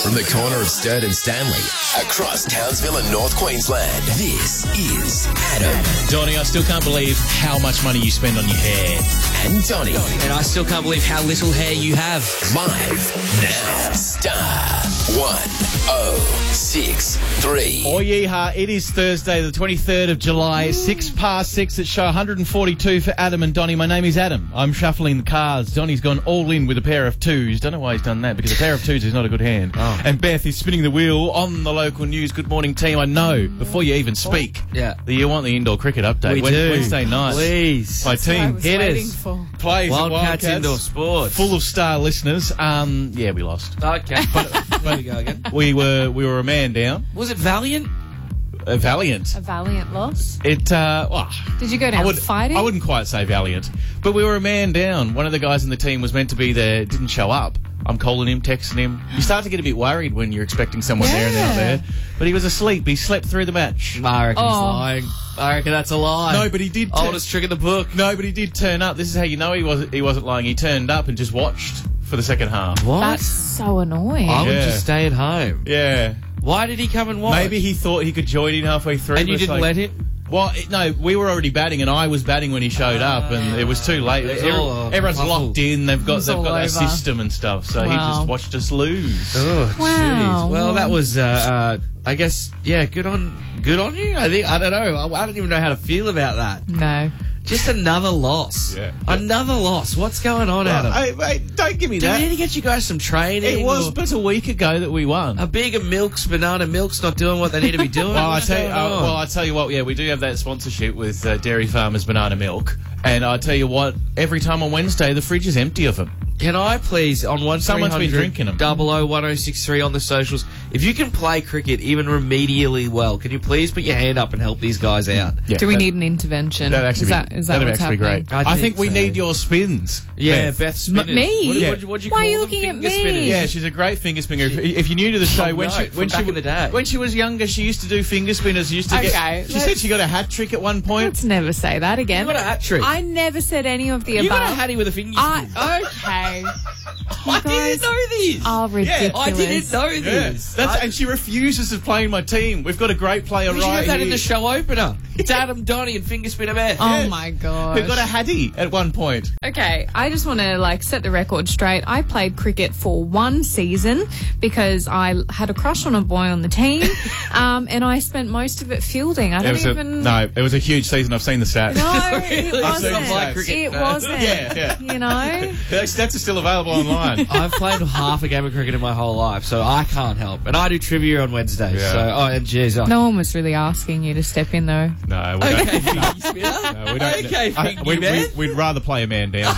From the corner of Sturt and Stanley, across Townsville and North Queensland, this is Adam. Donnie, I still can't believe how much money you spend on your hair. And Donnie. And I still can't believe how little hair you have. Live now. Star 1063. Oh, yeehaw. It is Thursday, the 23rd of July, 6:06 at show 142 for Adam and Donnie. My name is Adam. I'm shuffling the cards. Donnie's gone all in with a pair of twos. Don't know why he's done that, because a pair of twos is not a good hand. Oh. And Beth is spinning the wheel on the local news. Good morning, team. I know, before you even speak, that you want the indoor cricket update. We do. Wednesday night. Please. My team. Hitters. Plays at Wildcats indoor sports. Full of star listeners. Yeah, we lost. Okay. Where we go again? We were a man down. Was it Valiant? Valiant. A valiant loss. Did you go down fighting? I wouldn't quite say valiant, but we were a man down. One of the guys in the team was meant to be there, didn't show up. I'm calling him, texting him. You start to get a bit worried when you're expecting someone there and they're not there. But he was asleep. He slept through the match. I reckon he's lying. I reckon that's a lie. No, but he did. Oldest trick in the book. No, but he did turn up. This is how you know he wasn't lying. He turned up and just watched for the second half. What? That's so annoying. I would Yeah. just stay at home. Yeah. Why did he come and watch? Maybe he thought he could join in halfway through. And you but it's didn't like- let him? Well, no, we were already batting, and I was batting when he showed up, and it was too late. It was all Everyone's muffled. locked in. They've got all their over. system and stuff. So he Wow. just watched us lose. Oh, Wow. jeez. Well, that was, I guess, yeah, good on you. I don't know. I don't even know how to feel about that. No. Just another loss. Yeah. Another loss. What's going on, Adam? Hey, don't give me Do we that. need to get you guys some training? It was or but a week ago that we won. a big of banana milk's not doing what they need to be doing. Well, I What's tell you, going on? I tell you what. Yeah, we do have that sponsorship with Dairy Farmers Banana Milk, and I tell you what. Every time on Wednesday, the fridge is empty of them. Can I please, on Someone's been drinking 'em. 001063 on the socials, if you can play cricket even remedially well, can you please put your hand up and help these guys out? Yeah, Do we need an intervention? That'd actually is that that'd what's actually be happening? great. I think we so. need your spins. Yeah, Beth. Beth Spinners. Me? What'd you Why are call you them? looking at Finger me? spinners. Yeah, she's a great finger spinner. If you're new to the show, when she was younger, she used to do finger spinners. She Okay, said she got a hat trick at one point. Let's never say that again. You got a hat trick. I never said any of the You got a above. hattie with a finger spin. Okay. I didn't know this. Oh, ridiculous. I didn't know this. And she refuses to play in my team. We've got a great player We should right have that here. in the show opener. It's Adam, Donnie, and Finger Spinner Beth. Oh, my God. Who got a hattie at one point. Okay, I just want to set the record straight. I played cricket for one season because I had a crush on a boy on the team, and I spent most of it fielding. I don't even. It was a huge season. I've seen the stats. No, Really? it I've seen wasn't. the stats. cricket. It No. wasn't. Yeah. You know. The stats are still available online. I've played half a game of cricket in my whole life, so I can't help. And I do trivia on Wednesdays. Yeah. So, and jeez, No one was really asking you to step in, though. No, we Okay, don't. Finger Spinner. No, we don't. Okay, Fingy Beth. We'd rather play a man down.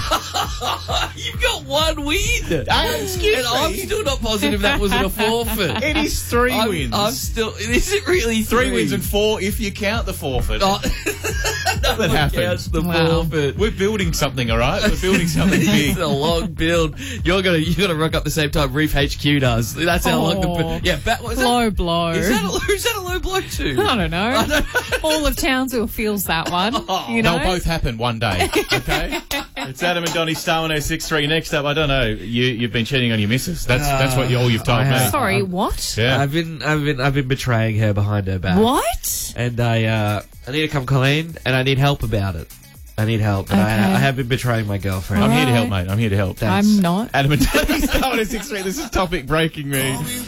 You've got one win. Excuse And I'm me. still not positive that wasn't a forfeit. It is 3 wins. I'm still. Is it really 3 wins and 4 if you count the forfeit. Oh, that happens. the Wow. forfeit. We're building something, all right? We're building something big. It's a long build. You're gonna rock up the same time Reef HQ does. That's how long the Oh. yeah. Low blow. Who's that a low blow to? I don't know. All of Townsville feels that one. You know. They'll both happen one day, okay? It's Adam and Donnie, Star 1063. Next up, I don't know, you've been cheating on your missus. That's what all you've told I me. have. Sorry, what? Yeah. I've been betraying her behind her back. What? And I need to come clean, and I need help about it. I need help. And Okay. I have been betraying my girlfriend. I'm here to help, Alright. mate. I'm here to help. Thanks. I'm not. Adam and Donnie, Star 1063. This is topic breaking news.